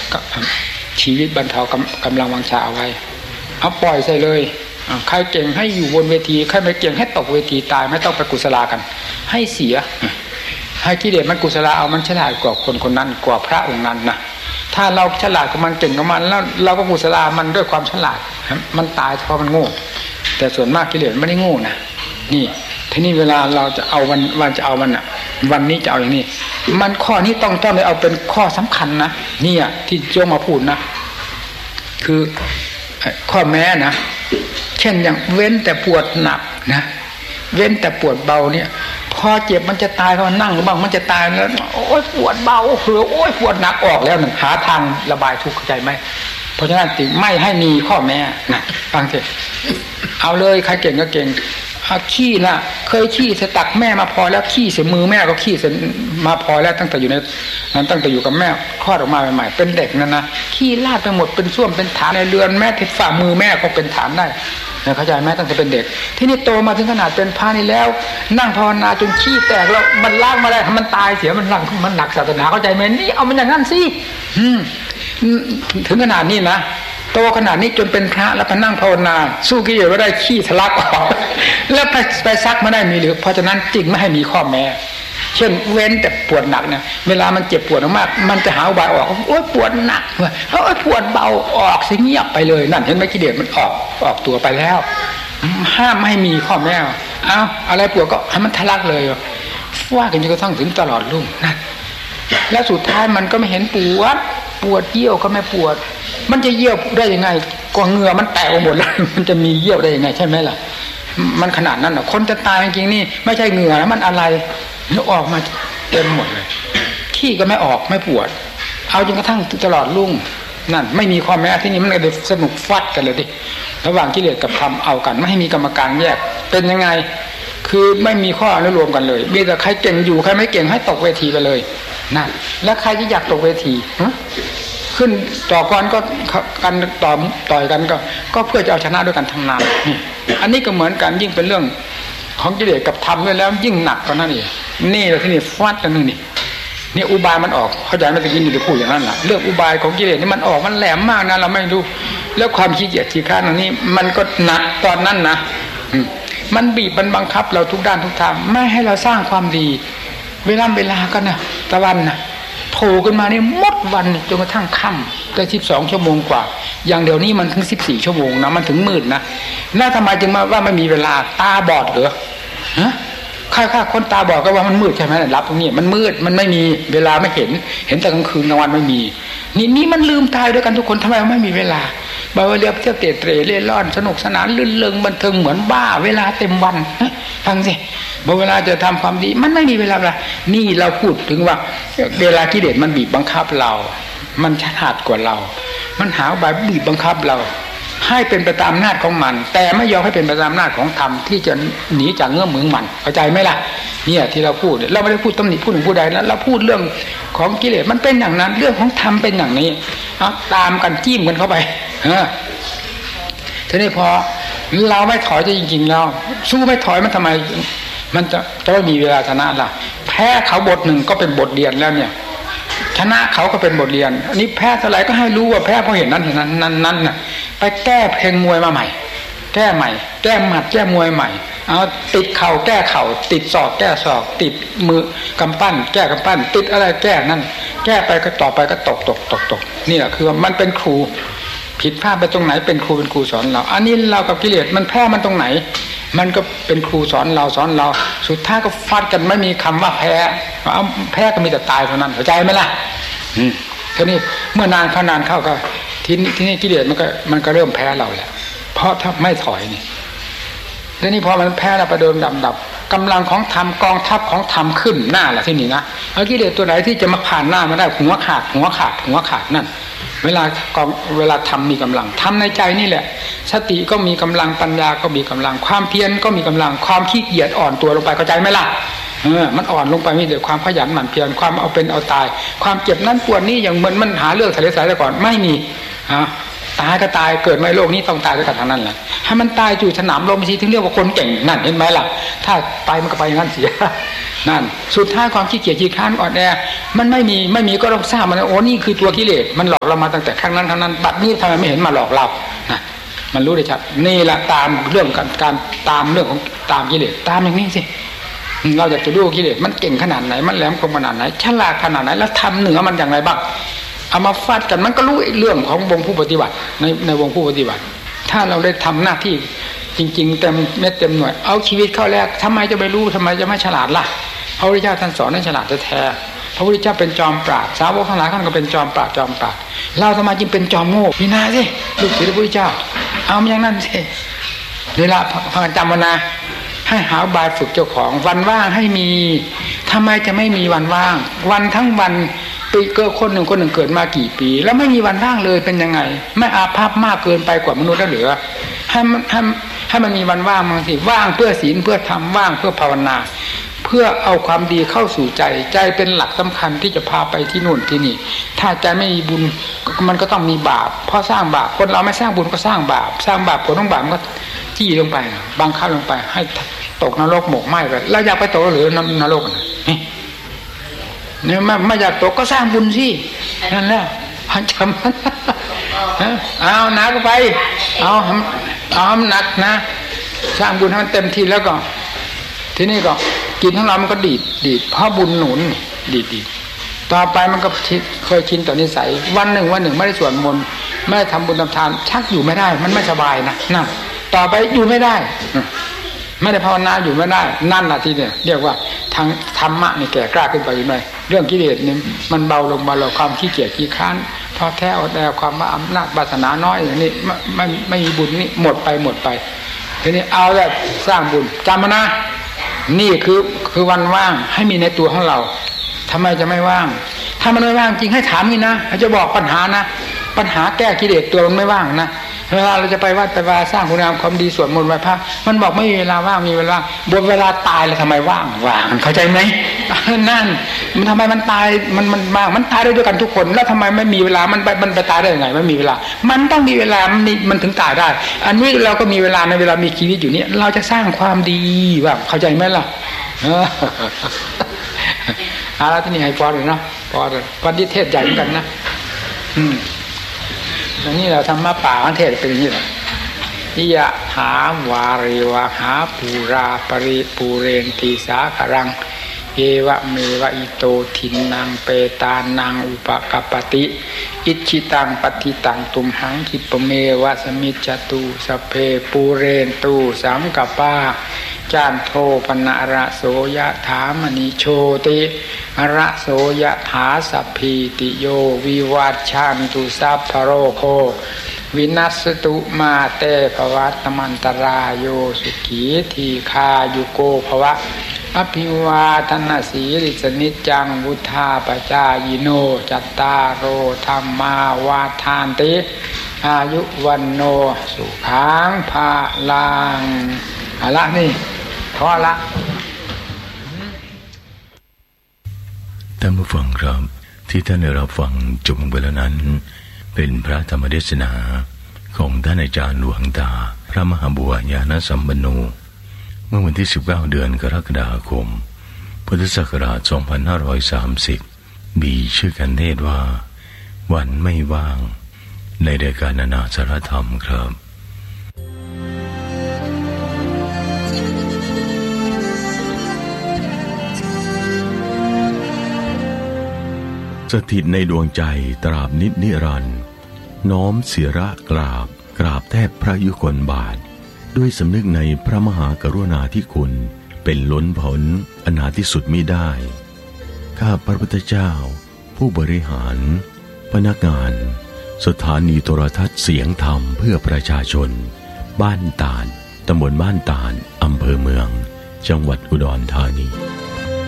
ชีวิตบรรเทากำลังวังชาเอาไว้เอาปล่อยใส่เลยใครเก่งให้อยู่บนเวทีใครไม่เก่งให้ตกเวทีตายไม่ต้องไปกุศลากันให้เสียให้กิเลสมันกุศลาเอามันฉลาดกว่าคนนั้นกว่าพระองค์นั้นนะถ้าเราฉลาดกับมันเก่งกับมันแล้วเราก็กุศลามันด้วยความฉลาดมันตายเพราะมันโง่แต่ส่วนมากกิเลสไม่ได้โง่นะนี่ทีนี้เวลาเราจะเอาวันจะเอามันอ่ะวันนี้จะเอาอย่างนี้มันข้อนี้ต้องได้เอาเป็นข้อสำคัญนะนี่อ่ะที่โยมมาพูดนะคือข้อแม้นะเช่นอย่างเว้นแต่ปวดหนักนะเว้นแต่ปวดเบาเนี่ยพอเจ็บมันจะตายก็นั่งบ้างมันจะตายแล้วโอ้ยปวดเบาโอ้ยปวดหนักออกแล้วหนึ่งหาทางระบายทุกข์เข้าใจไหมเพราะฉะนั้นจึงไม่ให้มีข้อแม้นะฟังเถอะเอาเลยใครเก่งก็เก่งขี้นะเคยขี้เสตักแม่มาพอแล้วขี้เสียมือแม่ก็ขี้เสียมาพอแล้วตั้งแต่อยู่กับแม่คลอดออกมาใหม่ๆเป็นเด็กนั่นนะขี้ลาดไปหมดเป็นส้วมเป็นฐานในเรือนแม่ที่ฝ่ามือแม่ก็เป็นฐานได้เข้าใจไหมตั้งแต่เป็นเด็กที่นี่โตมาถึงขนาดเป็นพระนี่แล้วนั่งภาวนาจนขี้แตกแล้วมันล้างมาได้มันตายเสียมันหนักศาสนาเข้าใจไหมนี่เอามันอย่างนั้นสิถึงขนาดนี้นะโตขนาดนี้จนเป็นพระแล้วก็นั่งภาวนาสู้กิเลสไม่ได้ขี้ทะลักออกแล้วไปซักไม่ได้มีหรือเพราะฉะนั้นจึงไม่ให้มีข้อแม้เช่นเว้นแต่ปวดหนักเนี่ยเวลามันเจ็บปวดมากมันจะหาอุบายออกโอ๊ยปวดหนักโอ๊ยปวดเบาออกเงียบไปเลยนั่นเห็นไหมกิเลสมันออกตัวไปแล้วห้ามไม่ให้มีข้อแม้เอาอะไรปวดก็ให้มันทะลักเลยว่ากันจนกระทั่งถึงตลอดรุ่งนั่นแล้วสุดท้ายมันก็ไม่เห็นปวดเยี่ยวก็ไม่ปวดมันจะเยี่ยวได้ยังไงก็เหงื่อมันแตกหมดแล้วมันจะมีเยี่ยวได้ยังไงใช่ไหมล่ะมันขนาดนั้นอ่ะคนจะตายจริงๆนี่ไม่ใช่เหงื่อมันอะไรแล้วออกมาเต็มหมดเลยขี้ก็ไม่ออกไม่ปวดเอาจนกระทั่งตลอดรุ่งนั่นไม่มีข้อแม้ที่นี่มันเลยสนุกฟัดกันเลยดิระหว่างกิเลสกับธรรมเอากันไม่ให้มีกรรมการแยกเป็นยังไงคือไม่มีข้ออนุโลมกันเลยมีแต่ใครเก่งอยู่ใครไม่เก่งให้ตกเวทีไปเลยนั่นแล้วใครจะอยากตกเวทีขึ้นต่อก่อนก็กันต่อยกันก็เพื่อจะเอาชนะด้วยกันทั้งนั้นนี่อันนี้ก็เหมือนกันยิ่งเป็นเรื่องของกิเลสกับธรรมด้วยแล้วยิ่งหนักกว่านั้นอีกนี่แหละที่นี่ฟัดกันนี่อุบายมันออกเข้าใจไหมตะกี้นี่จะพูดอย่างนั้นน่ะเรื่องอุบายของกิเลสนี่มันออกมันแหลมมากนะเราไม่รู้แล้วความขี้เกียจขี้ข้านอันนี้มันก็หนักตอนนั้นนะมันบีบมันบังคับเราทุกด้านทุกทางไม่ให้เราสร้างความดีเวลากันนะตะวันนะโผล่ขึ้นมานี่หมดวันจนกระทั่งค่ำได้12 ชั่วโมงกว่าอย่างเดี๋ยวนี้มันถึง14 ชั่วโมงนะมันถึงมืดนะแล้วทำไมจึงมาว่าไม่มีเวลาตาบอดเหรอฮะค่าคนตาบอดก็ว่ามันมืดใช่ไหมรับตรงนี้มันมืดมันไม่มีเวลาไม่เห็นแต่กลางคืนกลางวันไม่มีนี่มันลืมตายด้วยกันทุกคนทำไมไม่มีเวลาบ่าวเรียบเที่ยวเตะเตะเล่ร่อนสนุกสนานลื่นเริงบันเทิงเหมือนบ้าเวลาเต็มวันฟังสิเวลาจะทำความดีมันไม่มีเวลานี่เราพูดถึงว่าเวลากิเลสมันบีบบังคับเรามันฉลาดกว่าเรามันหาแบบบีบบังคับเราให้เป็นไปตามอำนาจของมันแต่ไม่ยอมให้เป็นไปตามอำนาจของธรรมที่จะหนีจากเงื้อมือมันเข้าใจไหมล่ะเนี่ยที่เราพูดเราไม่ได้พูดตำหนิผู้หนึ่งผู้ใดแล้วเราพูดเรื่องของกิเลสมันเป็นอย่างนั้นเรื่องของธรรมเป็นอย่างนี้ตามกันจิ้มกันเข้าไปทีนี้พอเราไม่ถอยจะจริงๆแล้วสู้ไม่ถอยมันทำไมมันจะไม่มีเวลาชนะล่ะแพ้เขาบทหนึ่งก็เป็นบทเรียนแล้วเนี่ยชนะเขาก็เป็นบทเรียนอันนี้แพ้เท่าไหร่ก็ให้รู้ว่าแพ้เพราะเห็นนั้นน่ะไปแก้เพลงมวยมาใหม่แก้ใหม่แก้หมัดแก้มวยใหม่เอาติดเข่าแก้เข่าติดศอกแก้ศอกติดมือกำปั้นแก้กำปั้นติดอะไรแก้นั่นแก้ไปก็ต่อไปก็ตกนี่แหละคือมันเป็นครูผิดพลาดไปตรงไหนเป็นครูสอนเราอันนี้เรากับกิเลสมันแพ้มันตรงไหนมันก็เป็นครูสอนเราสุดท้ายก็ฟาดกันไม่มีคำว่าแพ้ก็มีแต่ตายเท่านั้นเข้าใจไหมล่ะทีนี้เมื่อนานเข้าก็ทีนี้กิเลสมันก็เริ่มแพ้เราแหละเพราะถ้าไม่ถอยนี่ทีนี้พอมันแพ้เราไปเดิมดับกำลังของธรรมกองทัพของธรรมขึ้นหน้าล่ะที่นี่นะเอากิเลสตัวไหนที่จะมาผ่านหน้ามาได้หัวขาดนั่นเวลาทำมีกำลังทำในใจนี่แหละสติก็มีกำลังปัญญาก็มีกำลังความเพียรก็มีกำลังความขี้เกียจอ่อนตัวลงไปเข้าใจไหมล่ะมันอ่อนลงไปมีแต่ความขยันหมั่นเพียรความเอาเป็นเอาตายความเจ็บนั้นปวดนี่อย่างเหมือนมันหาเรื่องทะเลสายแต่ก่อนไม่มีตายก็ตายเกิดมาโลกนี้ต้องตายด้วยกันทั้งนั้นแหละให้มันตายอยู่สนามลมสิถึงเรียกว่าคนเก่งนั่นเห็นไหมล่ะถ้าไปมันก็ไปอย่างนั้นเสียนั่นสุดท้ายความขี้เกียจขี้ค้านอ่อนแอมันไม่มีก็ต้องทราบมันโอ้นี่คือตัวกิเลสมันหลอกเรามาตั้งแต่ครั้งนั้นบัดนี้ทำไมไม่เห็นมาหลอกเรานะมันรู้ได้ชัดนี่แหละตามเรื่องการตามเรื่องของตามกิเลสตามอย่างนี้สิเราอยากจะรู้กิเลสมันเก่งขนาดไหนมันแหลมคมขนาดไหนฉลาดขนาดไหนแล้วทำเหนือมันอย่างไรบ้างเอามาฟาดกันมันก็รู้เรื่องของวงผู้ปฏิบัติในวงผู้ปฏิบัติถ้าเราได้ทำหน้าที่จริงๆเต็มเม็ดเต็มหน่วยเอาชีวิตเข้าแรกทำไมจะไปรู้ทำไมจะไม่ฉลาดล่ะพระพุทธเจ้าท่านสอนให้ฉลาดแท้ๆพระพุทธเจ้าเป็นจอมปราชญ์สาวกทั้งหลายท่านก็เป็นจอมปราชญ์เราทำไมจึงเป็นจอมโง่พี่นาสิลูกศิษย์พระพุทธเจ้าเอาอย่างนั้นสิเวลาฟังจำวันนะให้หาบายฝึกเจ้าของวันว่างให้มีทำไมจะไม่มีวันว่างวันทั้งวันปีเกิดคนหนึ่งเกิดมากี่ปีแล้วไม่มีวันว่างเลยเป็นยังไงไม่อาภัพมากเกินไปกว่ามนุษย์แล้วหรือให้มันมีวันว่างบางทีว่างเพื่อศีลเพื่อธรรมว่างเพื่อภาวนาเพื่อเอาความดีเข้าสู่ใจเป็นหลักสำคัญที่จะพาไปที่นู่นที่นี่ถ้าใจไม่มีบุญมันก็ต้องมีบาปเพราะสร้างบาปคนเราไม่สร้างบุญก็สร้างบาปผลของบาปมันก็จี้ลงไปบังคับลงไปให้ตกนรกหมกไหม้ไปแล้วอยากไปตกหรือนรกเนี่ยไม่อยากตกก็สร้างบุญสินั่นแหละพันจำเอาหนักไปเอาหนักนะสร้างบุญให้มันเต็มที่แล้วก็ทีนี้ก็กินของเรามันก็ดีดเพราะบุญหนุนดีดต่อไปมันก็เคยชินต่อนิสัยวันหนึ่งไม่ได้สวดมนต์ไม่ได้ทำบุญทำทานชักอยู่ไม่ได้มันไม่สบายนะนั่นต่อไปอยู่ไม่ได้ไม่ได้ภาวนาอยู่ไม่ได้นั่นแหละที่เนี่ยเรียกว่าทางธรรมะนี่แก่กล้าขึ้นไปอยู่หน่อยเรื่องกิเลสนี่มันเบาลงมาเราความขี้เกียจขี้ค้านท้อแท้อดแอความว่าอำนาจวาสนาน้อยอย่างนี้ไม่มีบุญนี่หมดไปทีนี้เอาแบบสร้างบุญจำมานะนี่คือวันว่างให้มีในตัวของเราทำไมจะไม่ว่างถ้ามันไม่ว่างจริงให้ถามนี่นะจะบอกปัญหานะปัญหาแก้กิเลสตัวมันไม่ว่างนะเวลาเราจะไปวัดไปวาสร้างคุณงามความดีสวดมนต์ไหว้พระมันบอกไม่มีเวลาว่างมีเวลาบนเวลาตายแล้วทำไมว่างเข้าใจไหมนั่นมันทำไมมันตายมันว่างมันตายได้ด้วยกันทุกคนแล้วทำไมไม่มีเวลามันไปตายได้ยังไงไม่มีเวลามันต้องมีเวลามันถึงตายได้อันนี้เราก็มีเวลาในเวลามีชีวิตอยู่นี้เราจะสร้างความดีว่าเข้าใจไหมล่ะอะไรที่นี่ให้พอเลยเนาะพอเลยวันนี้เทศใหญ่เหมือนกันนะอย่างนี้เราทำมาป่าเทศเป็นอย่างนี้แหละยะหาวาริวะหาปูราปริปูเรนติสาครังเอวะเมวะอิโตทินังเปตานังอุปกัปปติอิชิตังปฏิตังตุมหังคิปเมวะสมิจจตุสเพปูเรนตุสังกัปปะจานโทปนะระโสยะถามณิโชติระโสยะถาสัพพิติโยวิวัชชันตุสัพพโรโควินัสตุมาเตภวัตมันตรายโยสุขีทีคายุโกภวะอภิวาทนาสีริสนิจังวุธาปจายโนจัตตารโอธรรมาวาทานติอายุวันโนสุขังภาลังละนี่พอละท่านผู้ฟังครับที่ท่านได้รับฟังจบไปแล้วนั้นเป็นพระธรรมเทศนาของท่านอาจารย์หลวงตาพระมหาบัวญาณสัมปันโนเมื่อวันที่19เดือนกรกฎาคมพุทธศักราช2530มีชื่อกันเทศว่าวันไม่ว่างในรายการนานาสารธรรมครับสถิตในดวงใจตราบนิจนิรันดร์น้อมศิระกราบแทบพระยุคลบาทด้วยสำนึกในพระมหากรุณาธิคุณเป็นล้นพ้นอนาที่สุดมิได้ข้าพระพุทธเจ้าผู้บริหารพนักงานสถานีโทรทัศน์เสียงธรรมเพื่อประชาชนบ้านตาดตำบลบ้านตาดอำเภอเมืองจังหวัดอุดรธานี